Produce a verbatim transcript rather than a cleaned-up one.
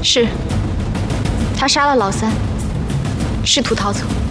是，他杀了老三，试图逃走。